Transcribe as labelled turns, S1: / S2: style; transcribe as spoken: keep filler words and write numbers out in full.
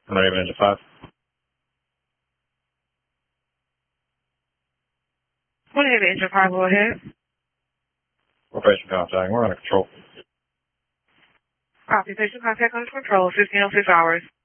S1: I'm not even into five.
S2: One ahead, engine fire, go ahead.
S1: We're patient contact. We're under control.
S2: Copy, patient contact under control, fifteen oh six hours.